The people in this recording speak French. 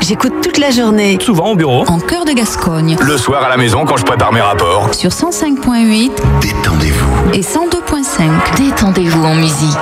J'écoute toute la journée. Souvent au bureau. En cœur de Gascogne. Le soir à la maison quand je prépare mes rapports. Sur 105.8. Détendez-vous. Et 102.5. Détendez-vous en musique.